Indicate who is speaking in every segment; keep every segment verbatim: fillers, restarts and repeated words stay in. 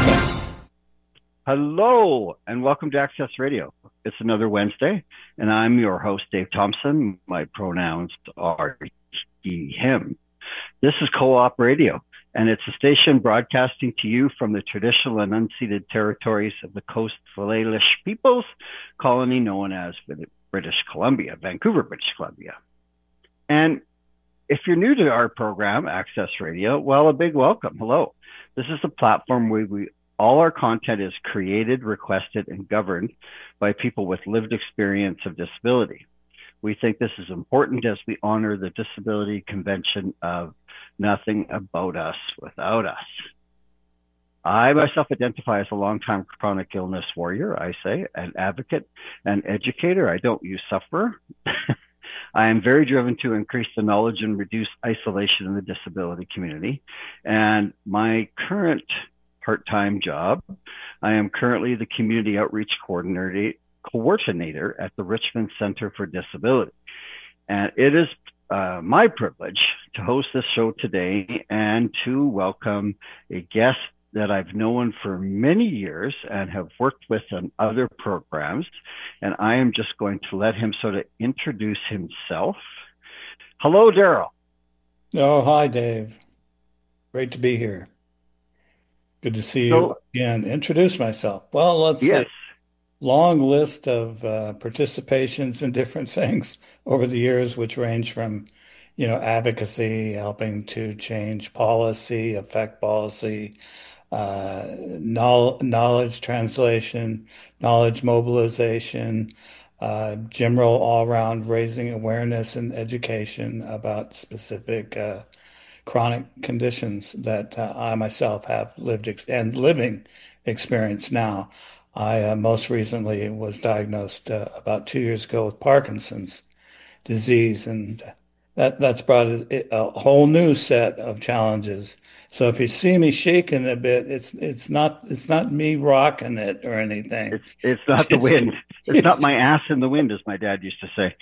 Speaker 1: Hello and welcome to Access Radio. It's another Wednesday, and I'm your host, Dave Thompson. My pronouns are he, him. This is Co-op Radio, and it's a station broadcasting to you from the traditional and unceded territories of the Coast Salish Peoples colony known as British Columbia, Vancouver, British Columbia. And if you're new to our program, Access Radio, well, a big welcome. Hello. This is a platform where we all our content is created, requested, and governed by people with lived experience of disability. We think this is important as we honor the Disability Convention of Nothing About Us Without Us. I myself identify as a longtime chronic illness warrior, I say, an advocate, an educator. I don't use sufferer. I am very driven to increase the knowledge and reduce isolation in the disability community. And my current part-time job, I am currently the Community Outreach Coordinator, coordinator at the Richmond Center for Disability. And it is uh, my privilege to host this show today and to welcome a guest that I've known for many years and have worked with on other programs. And I am just going to let him sort of introduce himself. Hello, Daryl.
Speaker 2: Oh, hi, Dave. Great to be here. Good to see you
Speaker 1: So,
Speaker 2: again. Introduce myself. Well, let's
Speaker 1: yes,
Speaker 2: see. Long list of uh, participations in different things over the years, which range from, you know, advocacy, helping to change policy, affect policy, uh, knowl- knowledge translation, knowledge mobilization, uh, general all-around raising awareness and education about specific uh, chronic conditions that uh, I myself have lived ex- and living experience now. I uh, most recently was diagnosed uh, about two years ago with Parkinson's disease, and that that's brought a, a whole new set of challenges. So if you see me shaking a bit, it's it's not it's not me rocking it or anything.
Speaker 1: it's it's not the
Speaker 2: It's,
Speaker 1: wind. It's not
Speaker 2: it's
Speaker 1: my ass in the wind, as my dad used to say.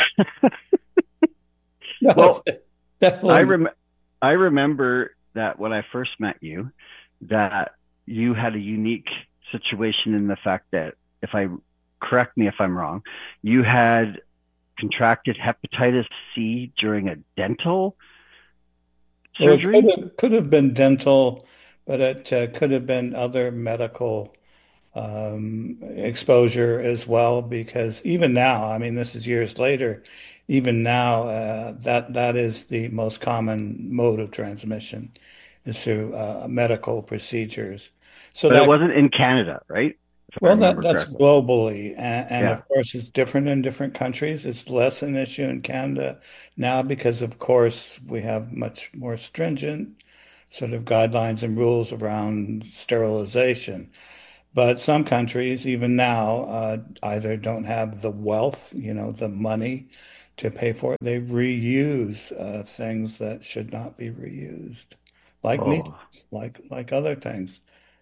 Speaker 2: no, it's
Speaker 1: Well, I
Speaker 2: definitely.
Speaker 1: rem- I remember that when I first met you, that you had a unique situation in the fact that, if I correct me if I'm wrong, you had contracted hepatitis C during a dental
Speaker 2: Well, it could
Speaker 1: surgery.
Speaker 2: have could have been dental, but it uh, could have been other medical um, exposure as well. Because even now, I mean, this is years later, even now, uh, that that is the most common mode of transmission is through uh, medical procedures. So
Speaker 1: But it
Speaker 2: that
Speaker 1: wasn't in Canada, right? If I
Speaker 2: well, that
Speaker 1: remember
Speaker 2: that's
Speaker 1: correctly.
Speaker 2: globally, and, and
Speaker 1: Yeah.
Speaker 2: of course, it's different in different countries. It's less an issue in Canada now because, of course, we have much more stringent sort of guidelines and rules around sterilization. But some countries, even now, uh, either don't have the wealth, you know, the money to pay for it. They reuse uh, things that should not be reused, like needles,
Speaker 1: Oh,
Speaker 2: like like other things.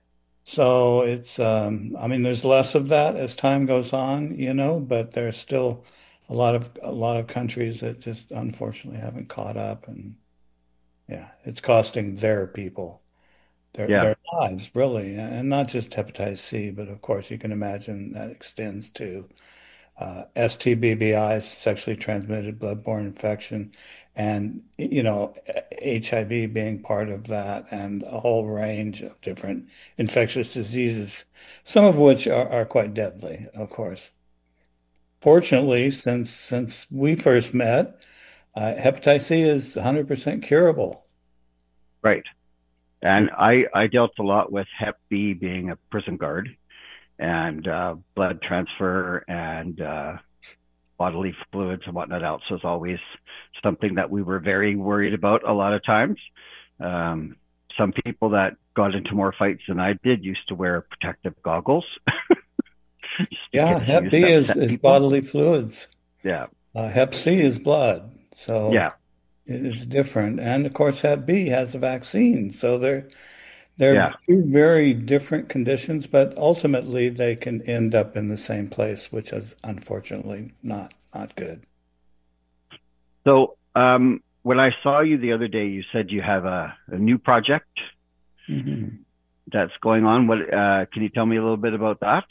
Speaker 2: So it's, um, I mean, there's less of that as time goes on, you know, but there's still a lot of a lot of countries that just unfortunately haven't caught up, and yeah, it's costing their people their
Speaker 1: yeah.
Speaker 2: their lives really, and not just hepatitis C, but of course you can imagine that extends to uh, S T B B is sexually transmitted bloodborne infection, and you know H I V being part of that, and a whole range of different infectious diseases, some of which are, are quite deadly, of course. Fortunately, since since we first met, uh, hepatitis C is one hundred percent curable.
Speaker 1: Right. And I I dealt a lot with Hep B being a prison guard and uh, blood transfer and uh, bodily fluids and whatnot else was always something that we were very worried about a lot of times. Um, some people that got into more fights than I did used to wear protective goggles just to
Speaker 2: Yeah,
Speaker 1: get
Speaker 2: Hep
Speaker 1: use
Speaker 2: B
Speaker 1: to
Speaker 2: is
Speaker 1: upset
Speaker 2: is
Speaker 1: people.
Speaker 2: bodily fluids.
Speaker 1: Yeah,
Speaker 2: Uh, Hep C is blood, so
Speaker 1: yeah,
Speaker 2: it's different. And of course, Hep B has a vaccine, so they're they're
Speaker 1: yeah.
Speaker 2: two very different conditions, but ultimately they can end up in the same place, which is unfortunately not not good.
Speaker 1: So um, when I saw you the other day, you said you have a, a new project.
Speaker 2: hmm
Speaker 1: that's going on. What uh, can you tell me a little bit about that?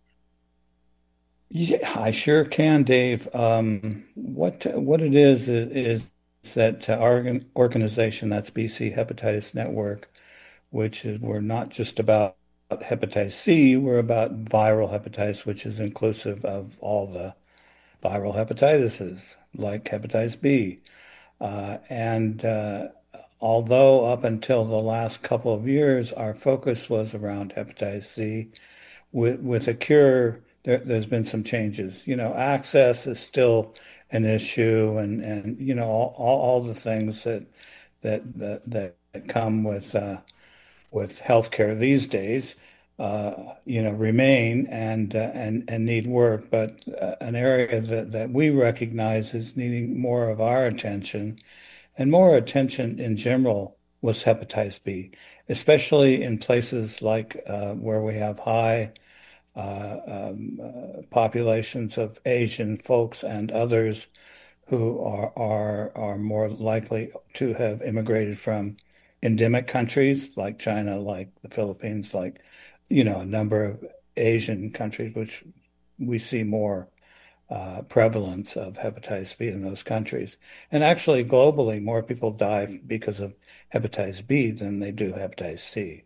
Speaker 2: Yeah, I sure can, Dave. Um, what what it is is, is that uh, our organ- organization, that's B C Hepatitis Network, which is we're not just about hepatitis C, we're about viral hepatitis, which is inclusive of all the viral hepatitises like hepatitis B. Uh, and uh, although up until the last couple of years, our focus was around hepatitis C, with with a cure, there, there's been some changes. You know, access is still an issue, and and you know all, all, all the things that that that, that come with uh, with healthcare these days, uh, you know, remain and uh, and and need work. But uh, an area that that we recognize is needing more of our attention and more attention in general was hepatitis B, especially in places like uh, where we have high uh, um, uh, populations of Asian folks and others who are are are more likely to have immigrated from endemic countries like China, like the Philippines, like you know a number of Asian countries, which we see more uh, prevalence of hepatitis B in those countries. And actually, globally, more people die because of hepatitis B than they do hepatitis C.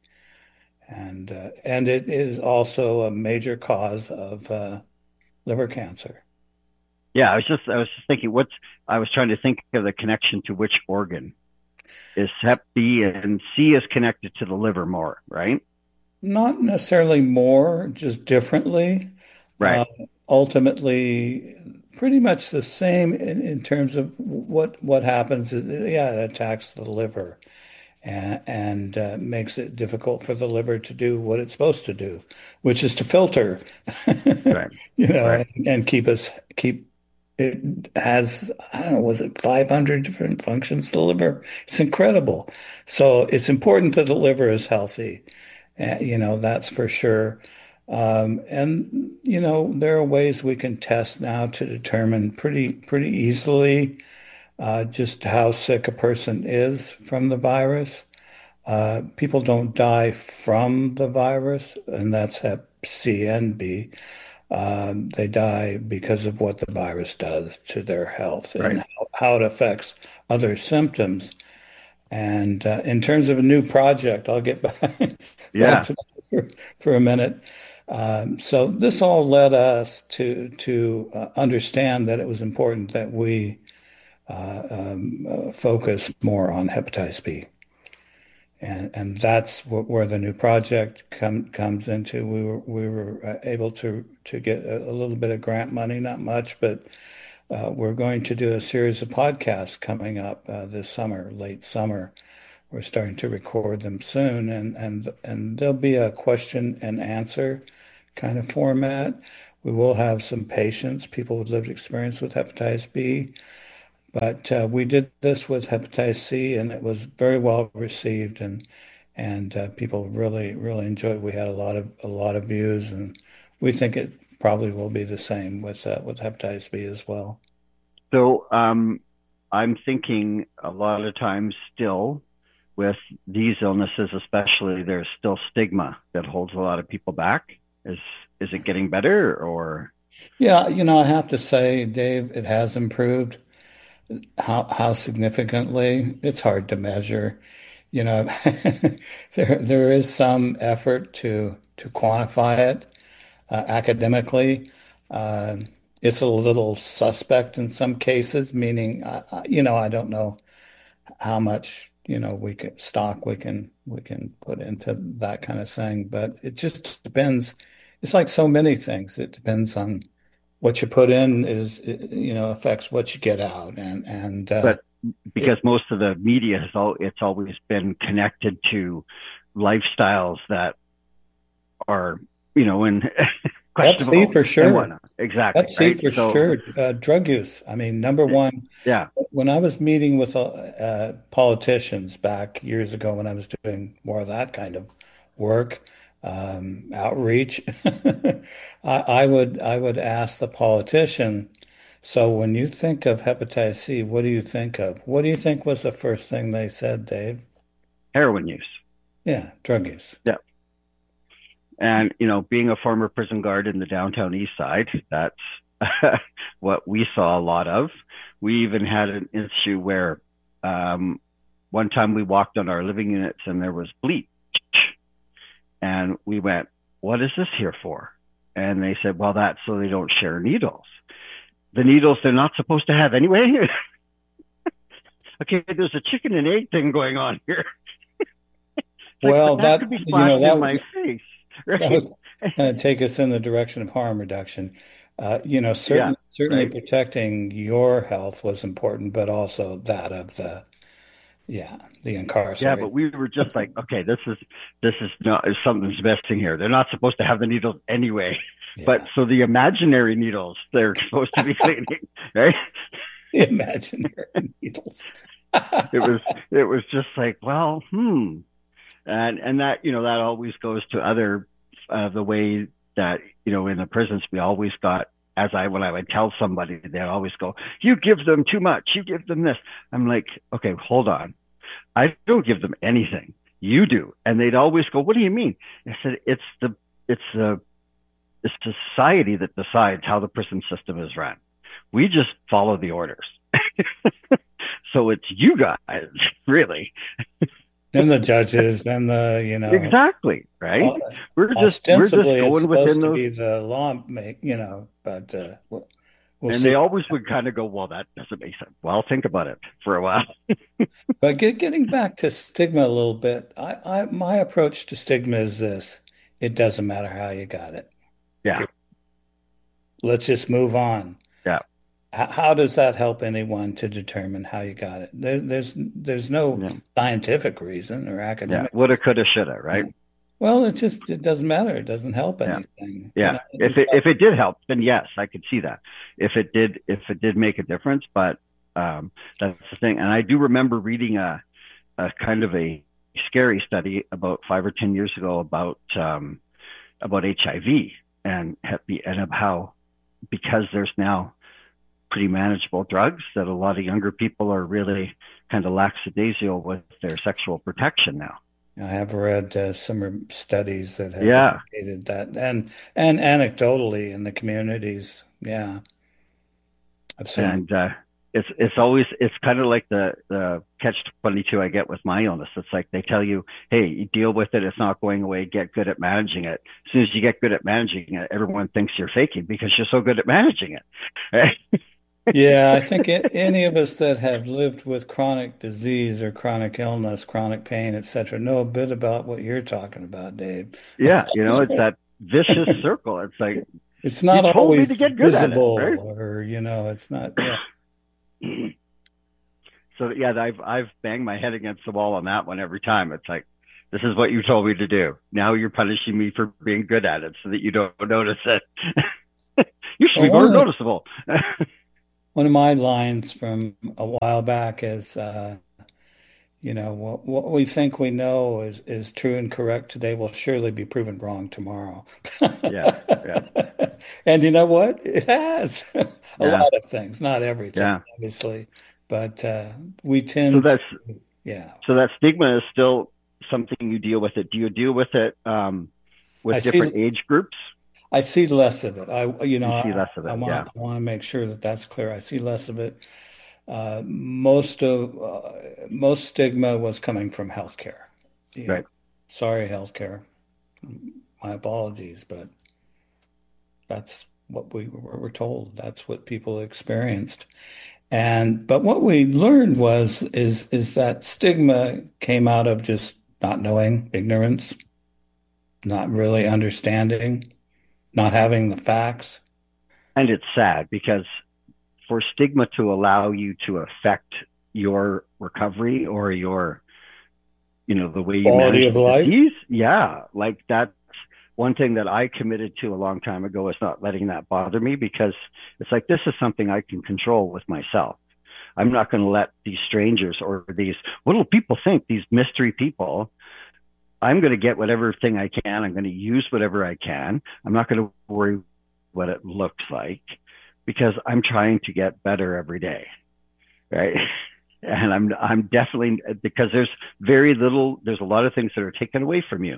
Speaker 2: And uh, and it is also a major cause of uh, liver cancer.
Speaker 1: Yeah, I was just I was just thinking what's I was trying to think of the connection to which organ is Hep B, and C is connected to the liver more, right?
Speaker 2: Not necessarily more, just differently.
Speaker 1: Right,
Speaker 2: Uh, Ultimately, pretty much the same in, in terms of what what happens is, yeah, it attacks the liver and, and uh, makes it difficult for the liver to do what it's supposed to do, which is to filter,
Speaker 1: right,
Speaker 2: you know,
Speaker 1: right,
Speaker 2: and, and keep us keep it has, I don't know, was it five hundred different functions, the liver? It's incredible. So it's important that the liver is healthy. Uh, you know, that's for sure. Um, and you know, there are ways we can test now to determine pretty pretty easily uh, just how sick a person is from the virus. Uh, people don't die from the virus, and that's hep C and B. Um, they die because of what the virus does to their health and
Speaker 1: right.
Speaker 2: how, how it affects other symptoms. And uh, in terms of a new project, I'll get back, back
Speaker 1: Yeah.
Speaker 2: to that for, for a minute. Um, so this all led us to to uh, understand that it was important that we uh, um, uh, focus more on hepatitis B. And and that's what, where the new project come, comes into. We were we were uh, able to to get a, a little bit of grant money, not much, but uh, we're going to do a series of podcasts coming up uh, this summer, late summer. We're starting to record them soon, and and and there'll be a question and answer kind of format. We will have some patients, people with lived experience with hepatitis B, but uh, we did this with hepatitis C, and it was very well received, and and uh, people really really enjoyed. We had a lot of a lot of views, and we think it probably will be the same with uh, with hepatitis B as well.
Speaker 1: So um, I'm thinking a lot of times still with these illnesses, especially, there's still stigma that holds a lot of people back. Is is it getting better or?
Speaker 2: Yeah, you know, I have to say, Dave, it has improved. How how significantly? It's hard to measure. You know, there there is some effort to to quantify it uh, academically. Uh, it's a little suspect in some cases, meaning, I, I- you know, I don't know how much, you know, we can stock we can we can put into that kind of thing, but it just depends. It's like so many things. It depends on what you put in is, you know, affects what you get out, and and uh,
Speaker 1: But
Speaker 2: it,
Speaker 1: because most of the media has all it's always been connected to lifestyles that are, you know, and
Speaker 2: Hep C
Speaker 1: questionable
Speaker 2: for
Speaker 1: and
Speaker 2: sure.
Speaker 1: whatnot. Exactly,
Speaker 2: Hep C
Speaker 1: right?
Speaker 2: for
Speaker 1: So
Speaker 2: sure. Uh, drug use. I mean, number one,
Speaker 1: yeah,
Speaker 2: when I was meeting with uh, uh, politicians back years ago when I was doing more of that kind of work, um, outreach, I, I would I would ask the politician, so when you think of hepatitis C, what do you think of? What do you think was the first thing they said, Dave?
Speaker 1: heroin use.
Speaker 2: Yeah, drug use.
Speaker 1: Yeah, And, you know, being a former prison guard in the downtown east side, that's what we saw a lot of. We even had an issue where um, one time we walked on our living units and there was bleach. And we went, what is this here for? And they said, well, that's so they don't share needles. The needles they're not supposed to have anyway. Okay, there's a chicken and egg thing going on here. Like,
Speaker 2: well,
Speaker 1: that,
Speaker 2: that
Speaker 1: could be
Speaker 2: you know
Speaker 1: flashed
Speaker 2: that
Speaker 1: in my face. Right?
Speaker 2: that would kind of take us in the direction of harm reduction. Uh, you know,
Speaker 1: Yeah,
Speaker 2: certainly, certainly
Speaker 1: right.
Speaker 2: protecting your health was important, but also that of the, yeah, the
Speaker 1: Yeah,
Speaker 2: incarcerated.
Speaker 1: but we were just like, okay, this is this is not something's missing here. They're not supposed to have the needles anyway. But
Speaker 2: Yeah,
Speaker 1: so the imaginary needles they're supposed to be cleaning, right?
Speaker 2: imaginary needles.
Speaker 1: It was it was just like, well, hmm. And and that, you know, that always goes to other uh, the way that, you know, in the prisons we always got, as I when I would tell somebody, they'd always go, you give them too much, you give them this. I'm like, okay, hold on. I don't give them anything. You do. And they'd always go, what do you mean? I said, it's the it's the it's the society that decides how the prison system is run. We just follow the orders. So it's you guys, really.
Speaker 2: Then the judges, then the, you know,
Speaker 1: Exactly, right?
Speaker 2: o-
Speaker 1: We're just we're just
Speaker 2: ostensibly it's
Speaker 1: going within
Speaker 2: supposed to
Speaker 1: those,
Speaker 2: be the law make, you know, but uh, we'll, we'll
Speaker 1: and
Speaker 2: see.
Speaker 1: they always would kind of go, well, that doesn't make sense. Well, think about it for a while.
Speaker 2: But get, getting back to stigma a little bit, I, I my approach to stigma is this: it doesn't matter how you got it.
Speaker 1: Yeah,
Speaker 2: Let's just move on.
Speaker 1: yeah,
Speaker 2: How, how does that help anyone to determine how you got it? There, there's there's no
Speaker 1: yeah,
Speaker 2: scientific reason or
Speaker 1: yeah.
Speaker 2: academic
Speaker 1: Woulda,
Speaker 2: reason.
Speaker 1: coulda, shoulda, right?
Speaker 2: Well, it just it doesn't matter. It doesn't help
Speaker 1: Yeah,
Speaker 2: anything. You
Speaker 1: yeah.
Speaker 2: know,
Speaker 1: If
Speaker 2: it's
Speaker 1: it
Speaker 2: like,
Speaker 1: if it did help, then yes, I could see that. If it did, if it did make a difference, but um, that's the thing. And I do remember reading a a kind of a scary study about five or ten years ago about um, about H I V and and of how, because there's now pretty manageable drugs, that a lot of younger people are really kind of lackadaisical with their sexual protection now.
Speaker 2: I have read uh, some studies that have
Speaker 1: Yeah,
Speaker 2: indicated that, and and anecdotally in the communities, yeah, I've certainly.
Speaker 1: and uh, it's it's always it's kind of like the the catch twenty-two I get with my illness. It's like they tell you, hey, you deal with it. It's not going away. Get good at managing it. As soon as you get good at managing it, everyone thinks you're faking because you're so good at managing it. Right?
Speaker 2: Yeah, I think a- any of us that have lived with chronic disease or chronic illness, chronic pain, et cetera, know a bit about what you're talking about, Dave.
Speaker 1: Yeah, you know, it's that vicious circle. It's like
Speaker 2: It's
Speaker 1: you
Speaker 2: not
Speaker 1: told me to
Speaker 2: always
Speaker 1: get good at it, right?
Speaker 2: visible, or you know, it's not. Yeah.
Speaker 1: So yeah, I've I've banged my head against the wall on that one every time. It's like, this is what you told me to do. Now you're punishing me for being good at it so that you don't notice it. You should
Speaker 2: Well,
Speaker 1: be
Speaker 2: one
Speaker 1: more
Speaker 2: of the,
Speaker 1: noticeable.
Speaker 2: one of my lines from a while back is, uh, you know, what what we think we know is is true and correct today will surely be proven wrong tomorrow.
Speaker 1: Yeah, yeah,
Speaker 2: And you know what? It has a
Speaker 1: yeah,
Speaker 2: lot of things, not everything,
Speaker 1: yeah.
Speaker 2: obviously, but uh, we
Speaker 1: So
Speaker 2: tend to,
Speaker 1: that's
Speaker 2: yeah.
Speaker 1: so that stigma is still something you deal with it. Do you deal with it um,
Speaker 2: I
Speaker 1: with
Speaker 2: see
Speaker 1: different age groups?
Speaker 2: I see less of it. I, you know,
Speaker 1: You see
Speaker 2: I,
Speaker 1: less of
Speaker 2: I
Speaker 1: it.
Speaker 2: want
Speaker 1: Yeah,
Speaker 2: I want to make sure that that's clear. I see less of it. Uh, most of uh, most stigma was coming from healthcare. You know,
Speaker 1: right.
Speaker 2: sorry, healthcare. My apologies, but that's what we were told. That's what people experienced. And but what we learned was is is that stigma came out of just not knowing, ignorance, not really understanding, not having the facts.
Speaker 1: And it's sad because for stigma to allow you to affect your recovery or your, you know, the way you
Speaker 2: Quality
Speaker 1: manage
Speaker 2: of
Speaker 1: the
Speaker 2: life.
Speaker 1: disease, yeah, like that's one thing that I committed to a long time ago, is not letting that bother me, because it's like, this is something I can control with myself. I'm not going to let these strangers or these, what do people think, these mystery people, I'm going to get whatever thing I can. I'm going to use whatever I can. I'm not going to worry what it looks like, because I'm trying to get better every day. Right. And I'm, I'm definitely, because there's very little, there's a lot of things that are taken away from you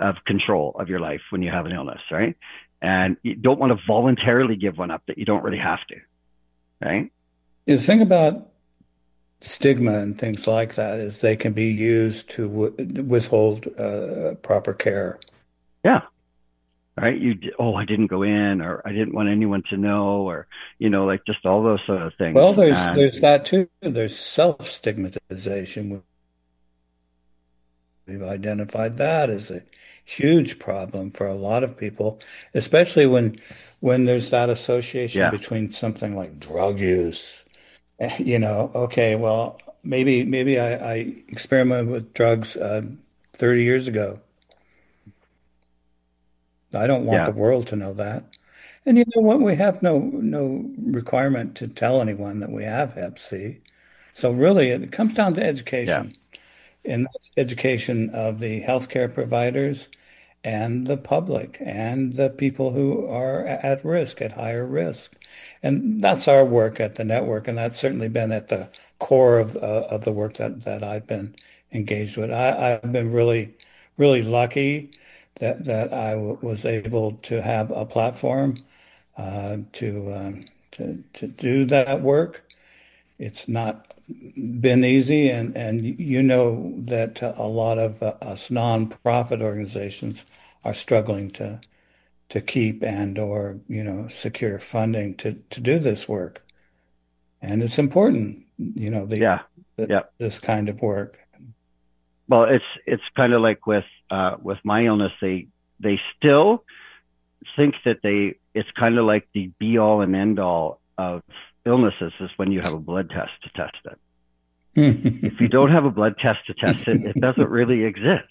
Speaker 1: of control of your life when you have an illness, right? And you don't want to voluntarily give one up that you don't really have to, right?
Speaker 2: The thing about stigma and things like that is they can be used to w withhold uh, proper care.
Speaker 1: Yeah. Right. You, oh, I didn't go in, or I didn't want anyone to know, or, you know, like just all those sort of things.
Speaker 2: Well, there's
Speaker 1: And
Speaker 2: there's that too. There's self-stigmatization. We've identified that as a huge problem for a lot of people, especially when when there's that association
Speaker 1: yeah,
Speaker 2: between something like drug use. Eh, You know, okay, well, maybe maybe I, I experimented with drugs uh, thirty years ago. I don't want
Speaker 1: yeah,
Speaker 2: the world to know that. And you know what? We have no no requirement to tell anyone that we have Hep C. So really, it comes down to
Speaker 1: yeah,
Speaker 2: education, and that's education of the healthcare providers and the public and the people who are at risk, at higher risk. And that's our work at the network, and that's certainly been at the core of uh, of the work that that I've been engaged with. I, I've been really, really lucky that that I w was able to have a platform uh, to um, to to do that work. It's not been easy, and and you know that a lot of uh, us nonprofit organizations are struggling to to keep and or you know secure funding to to do this work, and it's important, you know, the,
Speaker 1: yeah,
Speaker 2: the
Speaker 1: yeah.
Speaker 2: this kind of work.
Speaker 1: Well, it's it's kind of like with uh, with my illness, they they still think that they it's kind of like the be all and end all of illnesses is when you have a blood test to test it. If you don't have a blood test to test it, it doesn't really exist,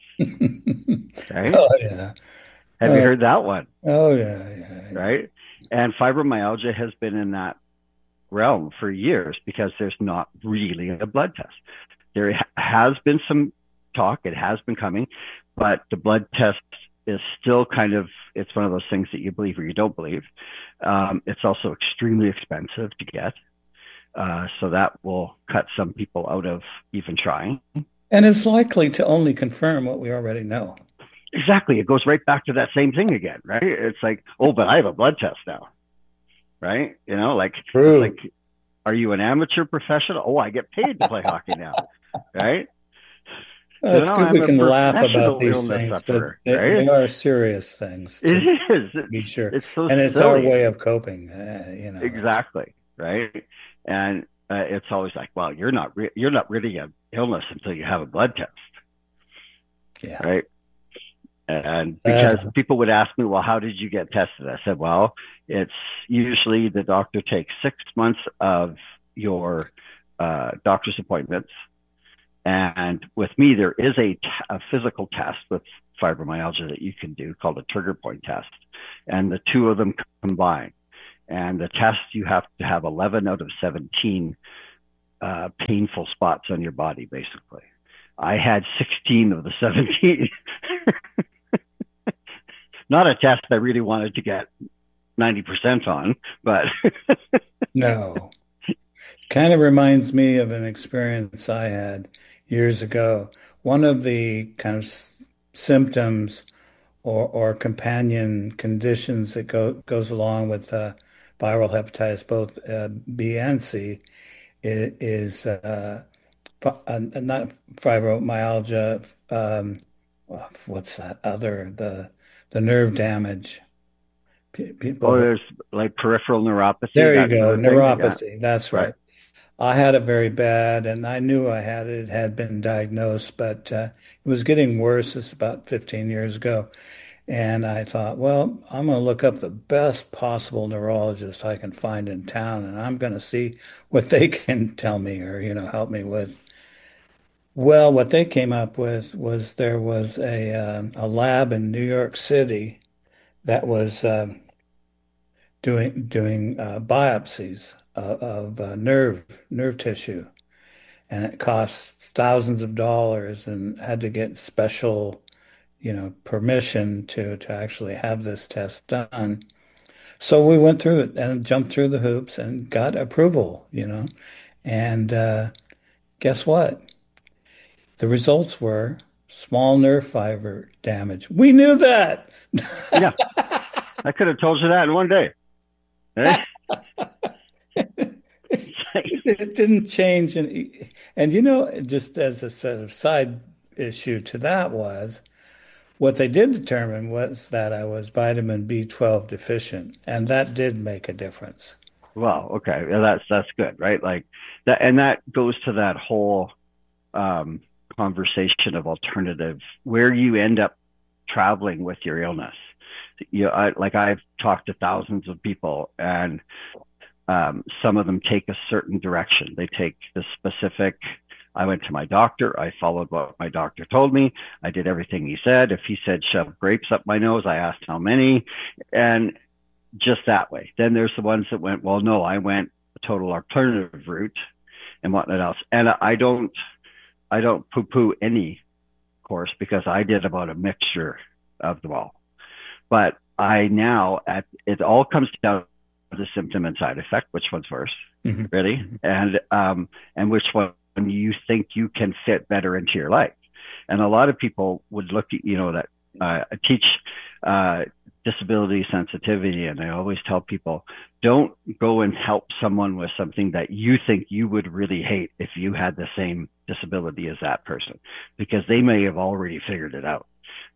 Speaker 1: right?
Speaker 2: Oh yeah.
Speaker 1: Have you
Speaker 2: Oh,
Speaker 1: heard that one,
Speaker 2: oh yeah, yeah, yeah.
Speaker 1: right? And fibromyalgia has been in that realm for years because there's not really a blood test. There has been some talk, it has been coming, but the blood test is still kind of, it's one of those things that you believe or you don't believe. Um, it's also extremely expensive to get. Uh, so that will cut some people out of even trying.
Speaker 2: And it's likely to only confirm what we already know.
Speaker 1: Exactly. It goes right back to that same thing again, right? It's like, oh, but I have a blood test now, right? You know, like, it's
Speaker 2: True.
Speaker 1: like, are you an amateur professional? Oh, I get paid to play hockey now, right?
Speaker 2: Well,
Speaker 1: So
Speaker 2: it's
Speaker 1: now
Speaker 2: good we
Speaker 1: I'm a
Speaker 2: can laugh about
Speaker 1: professional
Speaker 2: these
Speaker 1: illness
Speaker 2: things, but
Speaker 1: sufferer,
Speaker 2: they, they
Speaker 1: right?
Speaker 2: are serious things to
Speaker 1: It is. It's,
Speaker 2: be sure.
Speaker 1: it's so
Speaker 2: And it's our
Speaker 1: silly.
Speaker 2: way of coping, uh, you know.
Speaker 1: Exactly, right? And uh, it's always like, well, you're not re- you're not really an illness until you have a blood test,
Speaker 2: Yeah.
Speaker 1: right? And because
Speaker 2: Uh,
Speaker 1: people would ask me, well, how did you get tested? I said, well, it's usually the doctor takes six months of your uh, doctor's appointments. And with me, there is a, t- a physical test with fibromyalgia that you can do called a trigger point test. And the two of them combine. And the test, you have to have eleven out of seventeen uh, painful spots on your body, basically. I had sixteen of the seventeen. Not a test I really wanted to get ninety percent on, but
Speaker 2: no. Kind of reminds me of an experience I had years ago. One of the kind of s- symptoms or, or companion conditions that go, goes along with uh, viral hepatitis, both uh, B and C, is, is uh, fi- uh, not fibromyalgia. Um, what's that other the the nerve damage? Pe-
Speaker 1: oh,
Speaker 2: People.
Speaker 1: there's like peripheral neuropathy,
Speaker 2: There you
Speaker 1: that sort
Speaker 2: go,
Speaker 1: of thing. Yeah,
Speaker 2: neuropathy. That's
Speaker 1: right.
Speaker 2: right. I had it very bad, and I knew I had it. It had been diagnosed, but uh, it was getting worse. It's about fifteen years ago. And I thought, well, I'm going to look up the best possible neurologist I can find in town, and I'm going to see what they can tell me or, you know, help me with. Well, what they came up with was there was a um, a lab in New York City that was um, doing doing uh, biopsies of, of uh, nerve nerve tissue, and it cost thousands of dollars, and had to get special, you know, permission to to actually have this test done. So we went through it and jumped through the hoops and got approval, you know. And uh, guess what? The results were Small nerve fiber damage. We knew that.
Speaker 1: Yeah, I could have told you that in one day. Right?
Speaker 2: It didn't change. And, and, you know, just as a sort of side issue to that was what they did determine was that I was vitamin B twelve deficient, and that did make a difference.
Speaker 1: Well, okay, yeah, that's that's good, right? Like that, and that goes to that whole um, conversation of alternative, where you end up traveling with your illness. You know, I, like I've talked to thousands of people, and um, some of them take a certain direction. They take the specific. I went to my doctor. I followed what my doctor told me. I did everything he said. If he said shove grapes up my nose, I asked how many, and just that way. Then there's the ones that went, well, no, I went a total alternative route and whatnot else. And I don't, I don't poo-poo any course because I did about a mixture of them all. But I now, at it all comes down to the symptom and side effect, which one's worse, mm-hmm. really, and um, and which one you think you can fit better into your life. And a lot of people would look at, you know, that uh, I teach uh, disability sensitivity, and I always tell people, don't go and help someone with something that you think you would really hate if you had the same disability as that person, because they may have already figured it out.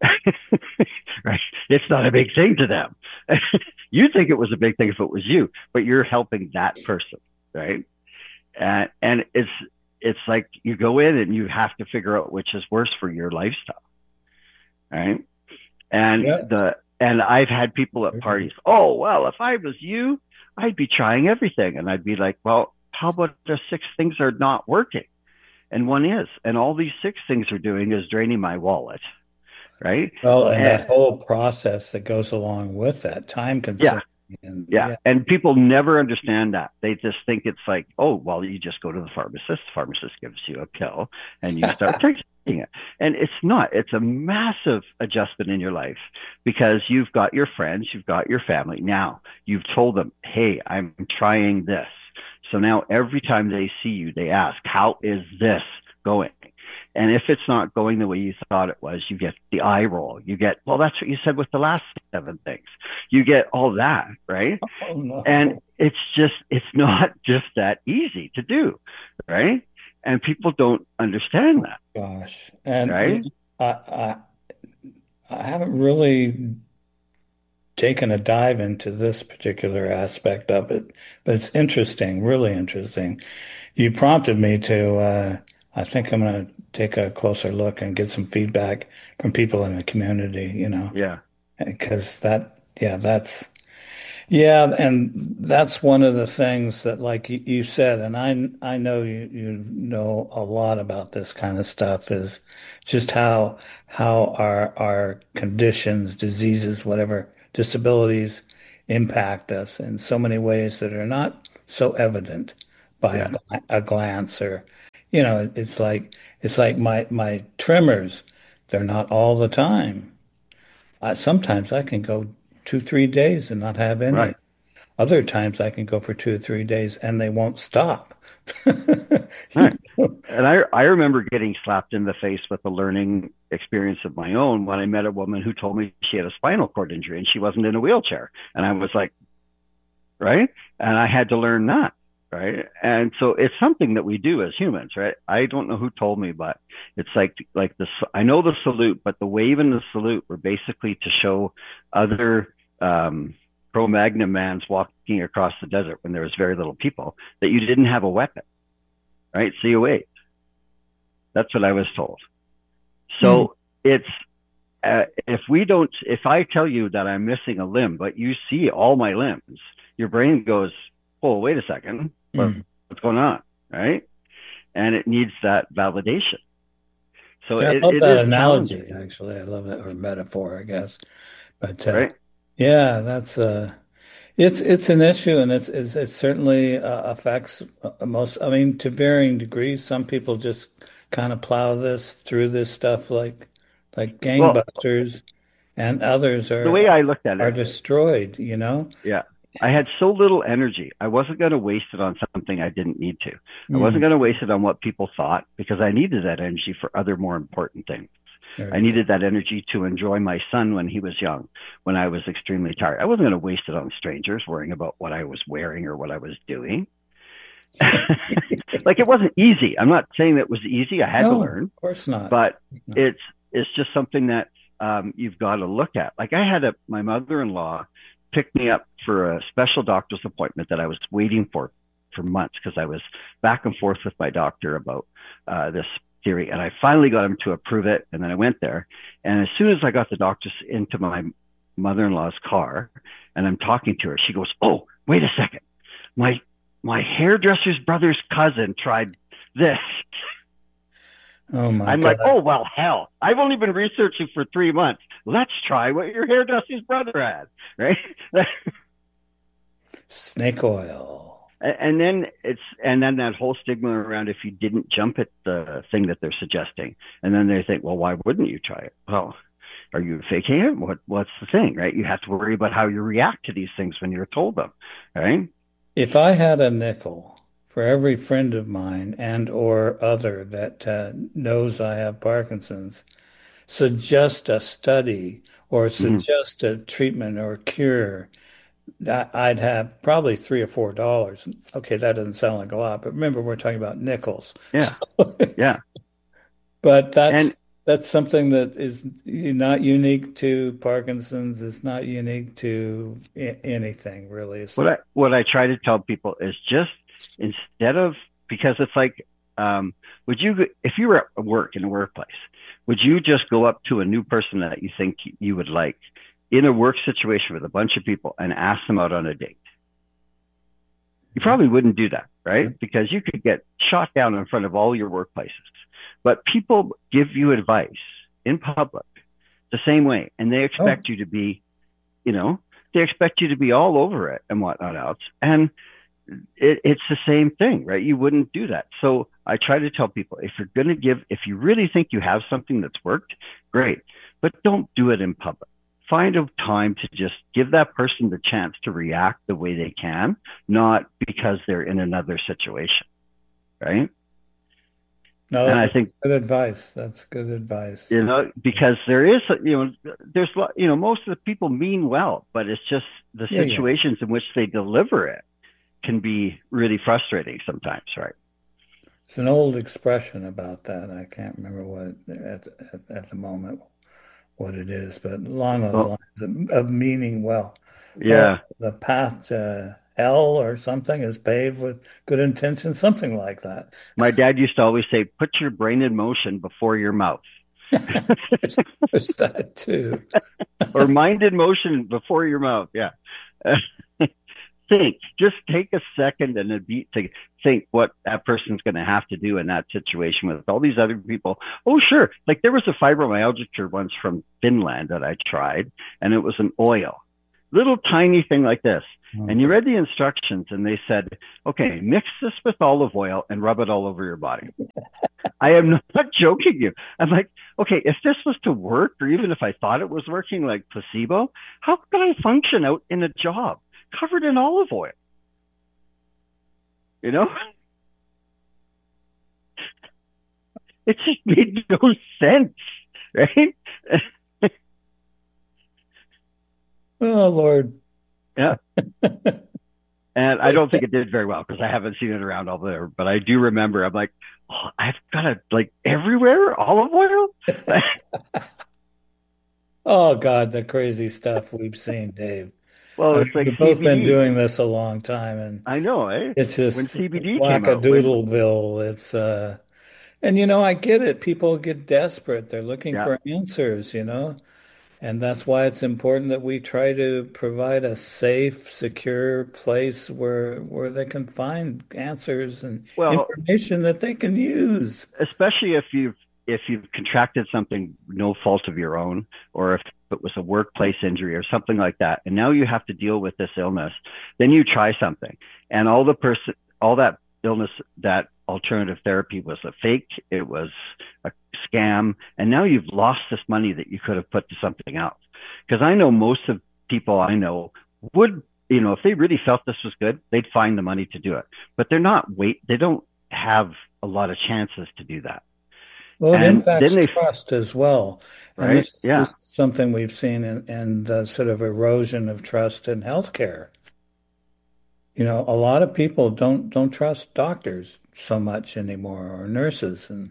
Speaker 1: Right? It's not a big thing to them. You think it was a big thing if it was you, but you're helping that person, right? And and it's it's like you go in and you have to figure out which is worse for your lifestyle, right? And yeah. the and I've had people at parties, oh well, if I was you, I'd be trying everything, and I'd be like, well, how about the six things are not working, and one is, and all these six things are doing is draining my wallet. Right.
Speaker 2: Well, and, and that whole process that goes along with that, time consuming.
Speaker 1: Yeah. And, yeah. yeah. And people never understand that. They just think it's like, oh, well, you just go to the pharmacist. The pharmacist gives you a pill and you start taking it. And it's not. It's a massive adjustment in your life because you've got your friends, you've got your family. Now you've told them, hey, I'm trying this. So now every time they see you, they ask, how is this going? And if it's not going the way you thought it was, you get the eye roll. You get, well, that's what you said with the last seven things. You get all that, right?
Speaker 2: Oh, no.
Speaker 1: And it's just, it's not just that easy to do, right? And people don't understand that.
Speaker 2: Gosh. And
Speaker 1: right?
Speaker 2: I, I, I haven't really taken a dive into this particular aspect of it, but it's interesting, really interesting. You prompted me to, uh, I think I'm going to take a closer look and get some feedback from people in the community, you know?
Speaker 1: Yeah.
Speaker 2: Because that, yeah, that's, yeah. And that's one of the things that, like you said, and I, I know you, you know a lot about this kind of stuff, is just how, how our, our conditions, diseases, whatever, disabilities impact us in so many ways that are not so evident by yeah. a, a glance or, you know, it's like it's like my my tremors. They're not all the time. I, sometimes I can go two, three days and not have any.
Speaker 1: Right.
Speaker 2: Other times I can go for two or three days and they won't stop.
Speaker 1: Right. And I I remember getting slapped in the face with a learning experience of my own when I met a woman who told me she had a spinal cord injury and she wasn't in a wheelchair. And I was like, right? And I had to learn that. Right. And so it's something that we do as humans, right? I don't know who told me, but it's like, like this, I know the salute, but the wave and the salute were basically to show other, um, Cro-Magnon mans walking across the desert when there was very little people that you didn't have a weapon, right? So you wait. That's what I was told. So mm. it's, uh, if we don't, if I tell you that I'm missing a limb, but you see all my limbs, your brain goes, oh, wait a second, mm. what's going on, right? And it needs that validation. So
Speaker 2: yeah,
Speaker 1: it,
Speaker 2: I love
Speaker 1: it
Speaker 2: that
Speaker 1: is
Speaker 2: analogy, actually. I love that, or metaphor, I guess. But uh,
Speaker 1: right?
Speaker 2: yeah, that's uh, it's it's an issue, and it's, it's it certainly uh, affects most. I mean, to varying degrees. Some people just kind of plow this through this stuff like like gangbusters, well, and others are
Speaker 1: the way I looked at it
Speaker 2: are destroyed. You know?
Speaker 1: Yeah. I had so little energy. I wasn't going to waste it on something I didn't need to. I mm. wasn't going to waste it on what people thought because I needed that energy for other more important things.
Speaker 2: There
Speaker 1: I
Speaker 2: you go.
Speaker 1: needed that energy to enjoy my son when he was young, when I was extremely tired. I wasn't going to waste it on strangers worrying about what I was wearing or what I was doing. Like, it wasn't easy. I'm not saying that it was easy. I had to
Speaker 2: No,
Speaker 1: learn,
Speaker 2: of course not.
Speaker 1: but
Speaker 2: No.
Speaker 1: it's it's just something that um, you've got to look at. Like, I had a my mother-in-law pick me up for a special doctor's appointment that I was waiting for for months, because I was back and forth with my doctor about uh, this theory, and I finally got him to approve it. And then I went there, and as soon as I got the doctor into my mother-in-law's car, and I'm talking to her, she goes, "Oh, wait a second, my my hairdresser's brother's cousin tried this."
Speaker 2: Oh my
Speaker 1: I'm
Speaker 2: God.
Speaker 1: like, "Oh, well, hell, I've only been researching for three months. Let's try what your hairdresser's brother had," right?
Speaker 2: Snake oil.
Speaker 1: And then it's and then that whole stigma around if you didn't jump at the thing that they're suggesting, and then they think, "Well, why wouldn't you try it?" Well, are you faking it? What what's the thing, right? You have to worry about how you react to these things when you're told them, right?
Speaker 2: If I had a nickel for every friend of mine and or other that uh, knows I have Parkinson's, suggest a study or
Speaker 1: Mm-hmm.
Speaker 2: suggest a treatment or cure, that I'd have probably three or four dollars. Okay, that doesn't sound like a lot, but remember we're talking about nickels.
Speaker 1: Yeah, yeah,
Speaker 2: But
Speaker 1: and
Speaker 2: that's that's something that is not unique to Parkinson's. It's not unique to a- anything really. It's,
Speaker 1: what I what I try to tell people is just instead of because it's like, um, would you if you were at work in a workplace, would you just go up to a new person that you think you would like in a work situation with a bunch of people and ask them out on a date? You probably wouldn't do that, right? Because you could get shot down in front of all your workplaces. But people give you advice in public the same way, and they expect
Speaker 2: oh,
Speaker 1: you to be, you know, they expect you to be all over it and whatnot else. And it, it's the same thing, right? You wouldn't do that. So I try to tell people, if you're going to give, if you really think you have something that's worked, great, but don't do it in public. Find a time to just give that person the chance to react the way they can, not because they're in another situation, right?
Speaker 2: no,
Speaker 1: And I
Speaker 2: that's
Speaker 1: think,
Speaker 2: good advice. That's good advice.
Speaker 1: you know, because there is, you know, there's, you know, most of the people mean well, but it's just the
Speaker 2: Yeah, yeah.
Speaker 1: situations in which they deliver it can be really frustrating sometimes, right?
Speaker 2: It's an old expression about that. I can't remember what at at, at the moment what it is, but along those
Speaker 1: Well,
Speaker 2: lines of, of meaning well. Oh,
Speaker 1: yeah,
Speaker 2: the path to hell or something is paved with good intentions, something like that.
Speaker 1: my dad used to always say, "Put your brain in motion before your mouth,"
Speaker 2: There's that too.
Speaker 1: or "mind in motion before your mouth." Yeah. Think, just take a second and a beat to think what that person's going to have to do in that situation with all these other people. Oh, sure. Like, there was a fibromyalgia cure once from Finland that I tried, and it was an oil, little tiny thing like this. And you
Speaker 2: Okay.
Speaker 1: read the instructions, and they said, "Okay, mix this with olive oil and rub it all over your body." I am not joking you. I'm like, okay, if this was to work, or even if I thought it was working like placebo, how could I function out in a job covered in olive oil? You know, it just made no sense, right?
Speaker 2: Oh Lord.
Speaker 1: Yeah. And I don't think it did very well because I haven't seen it around all there. But I do remember, I'm like, oh, I've got it like everywhere, olive oil.
Speaker 2: Oh God, the crazy stuff we've seen, Dave.
Speaker 1: Well,
Speaker 2: I
Speaker 1: it's
Speaker 2: mean,
Speaker 1: like
Speaker 2: we've both been
Speaker 1: C B D.
Speaker 2: doing this a long time, and
Speaker 1: I know, eh?
Speaker 2: it's
Speaker 1: When
Speaker 2: just
Speaker 1: C B D came out, when
Speaker 2: whack-a-doodleville. It's uh, and you know, I get it. People get desperate. They're looking
Speaker 1: yeah,
Speaker 2: for answers, you know. And that's why it's important that we try to provide a safe, secure place where where they can find answers and
Speaker 1: well,
Speaker 2: information that they can use.
Speaker 1: especially if you've if you've contracted something no fault of your own, or if it was a workplace injury or something like that, and now you have to deal with this illness, then you try something, and all the person, all that illness, that alternative therapy was a fake, it was a scam, and now you've lost this money that you could have put to something else. Because I know most of people I know would, you know, if they really felt this was good, they'd find the money to do it, but they're not wait, they don't have a lot of chances to do that.
Speaker 2: Well, it
Speaker 1: And then
Speaker 2: impacts
Speaker 1: they,
Speaker 2: trust as well. And
Speaker 1: right?
Speaker 2: this, this
Speaker 1: Yeah.
Speaker 2: is something we've seen in, in the sort of erosion of trust in healthcare. You know, a lot of people don't don't trust doctors so much anymore or nurses. And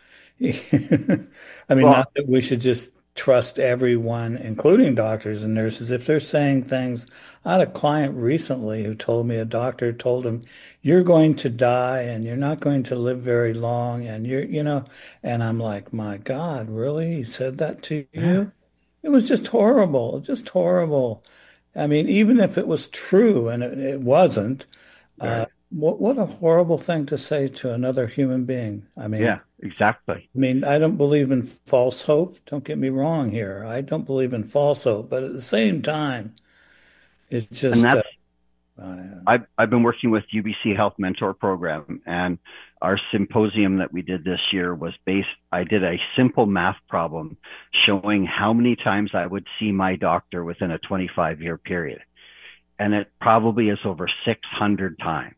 Speaker 2: I mean,
Speaker 1: Well,
Speaker 2: not that we should just trust everyone, including doctors and nurses, if they're saying things. I had a client recently who told me a doctor told him, "You're going to die and you're not going to live very long." And you're, you know, and I'm like, my God, really? He said that to
Speaker 1: yeah,
Speaker 2: you? It was just horrible, just horrible. I mean, even if it was true and it, it wasn't, uh,
Speaker 1: right.
Speaker 2: what what a horrible thing to say to another human being. I mean,
Speaker 1: Yeah, exactly.
Speaker 2: I mean, I don't believe in false hope. Don't get me wrong here. I don't believe in false hope, but at the same time, it's
Speaker 1: And
Speaker 2: just uh,
Speaker 1: that's
Speaker 2: uh,
Speaker 1: I've I've been working with U B C Health Mentor Program, and our symposium that we did this year was based. I did a simple math problem showing how many times I would see my doctor within a twenty-five year period, and it probably is over six hundred times.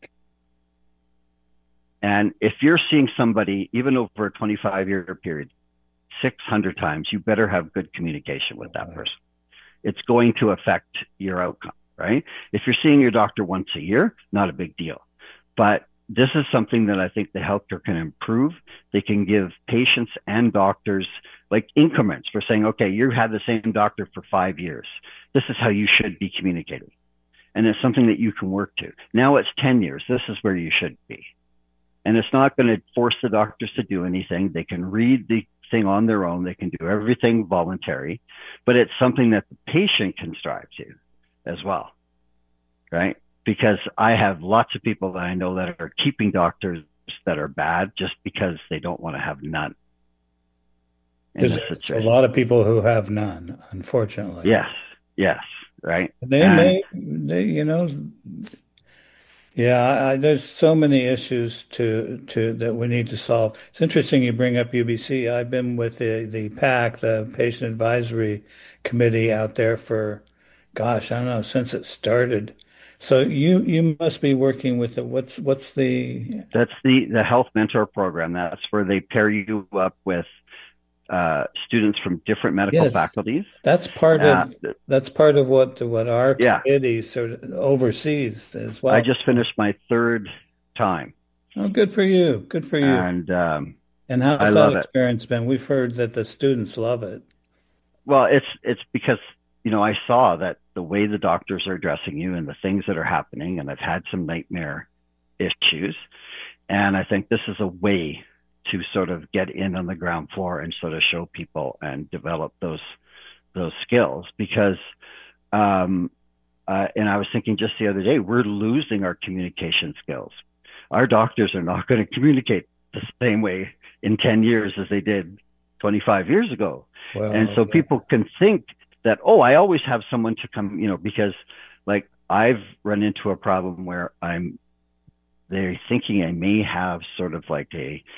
Speaker 1: And if you're seeing somebody even over a twenty-five year period, six hundred times, you better have good communication with that person. It's going to affect your outcome, right? If you're seeing your doctor once a year, not a big deal. But this is something that I think the healthcare can improve. They can give patients and doctors like increments for saying, okay, you had the same doctor for five years. This is how you should be communicating. And it's something that you can work to. Now it's ten years. This is where you should be. And it's not going to force the doctors to do anything. They can read the thing on their own. They can do everything voluntary, but it's something that the patient can strive to as well, right? Because I have lots of people that I know that are keeping doctors that are bad just because they don't want to have none in
Speaker 2: there's
Speaker 1: this
Speaker 2: a
Speaker 1: situation.
Speaker 2: lot of people who have none, unfortunately.
Speaker 1: Yes, yes, right.
Speaker 2: They
Speaker 1: And
Speaker 2: may, they, you know, yeah, I, I- there's so many issues to to that we need to solve. It's interesting you bring up U B C. I've been with the the PAC, the Patient Advisory Committee, out there for, gosh, I don't know, since it started. So you you must be working with the what's what's the
Speaker 1: that's the, the health mentor program. That's where they pair you up with uh, students from different medical
Speaker 2: yes,
Speaker 1: faculties.
Speaker 2: that's part
Speaker 1: Uh,
Speaker 2: of that's part of what what our
Speaker 1: yeah,
Speaker 2: committee sort of oversees as
Speaker 1: I
Speaker 2: well.
Speaker 1: just finished my third time,
Speaker 2: Oh, good for you. Good for you.
Speaker 1: and um,
Speaker 2: And
Speaker 1: I
Speaker 2: how's that
Speaker 1: love it.
Speaker 2: experience been? We've heard that the students love it.
Speaker 1: Well, it's it's because you know I saw that the way the doctors are addressing you and the things that are happening, and I've had some nightmare issues, and I think this is a way to sort of get in on the ground floor and sort of show people and develop those those skills because um, uh, and I was thinking just the other day, we're losing our communication skills. Our doctors are not going to communicate the same way in ten years as they did twenty-five years ago. And
Speaker 2: Well,
Speaker 1: so
Speaker 2: yeah.
Speaker 1: people can think that, oh, I always have someone to come, you know, because like I've run into a problem where I'm, they're thinking I may have sort of like a